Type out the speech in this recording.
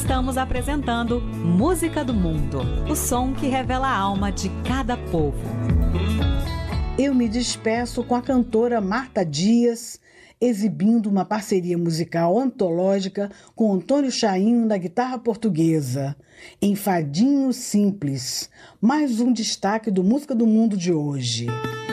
Estamos apresentando Música do Mundo, o som que revela a alma de cada povo. Eu me despeço com a cantora Marta Dias, exibindo uma parceria musical antológica com Antônio Chainho na guitarra portuguesa, em Fadinho Simples, mais um destaque do Música do Mundo de hoje.